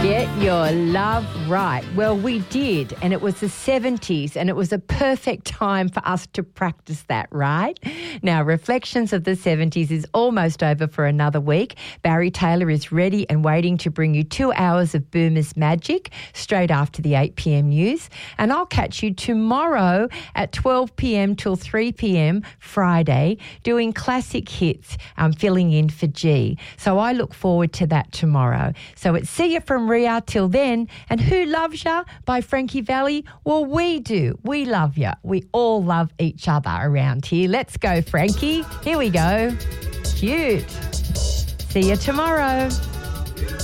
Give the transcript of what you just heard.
Get your love right. Well, we did, and it was the 70s, and it was a perfect time for us to practice that, right? Now, Reflections of the 70s is almost over for another week. Barry Taylor is ready and waiting to bring you 2 hours of Boomers magic straight after the 8 p.m. news. And I'll catch you tomorrow at 12 p.m. till 3 p.m. Friday doing classic hits, filling in for G. So I look forward to that tomorrow. So it's see you from Ria till then. And Who Loves Ya by Frankie Valli? Well, we do. We love ya. We all love each other around here. Let's go, Frankie. Here we go. Cute. See you tomorrow.